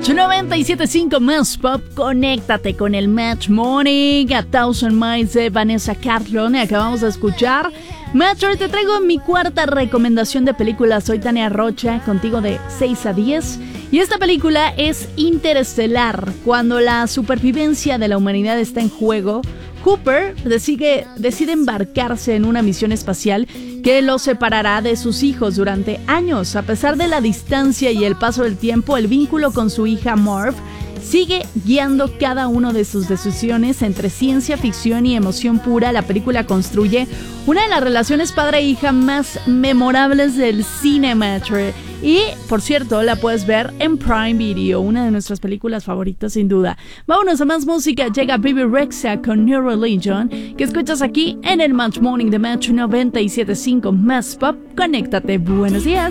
Match 97.5 Más Pop. Conéctate con el Match Morning. A Thousand Miles de Vanessa Carlton. Acabamos de escuchar. Match, hoy te traigo mi cuarta recomendación de película. Soy Tania Rocha, contigo de 6 a 10. Y esta película es Interestelar. Cuando la supervivencia de la humanidad está en juego, Cooper decide embarcarse en una misión espacial que lo separará de sus hijos durante años. A pesar de la distancia y el paso del tiempo, el vínculo con su hija Marv sigue guiando cada una de sus decisiones. Entre ciencia ficción y emoción pura, la película construye una de las relaciones padre-hija más memorables del cine. Y, por cierto, la puedes ver en Prime Video, una de nuestras películas favoritas sin duda. Vámonos a más música. Llega Baby Rexha con New Religion, que escuchas aquí en el Match Morning de Match 97.5 Más Pop. Conéctate. Buenos días.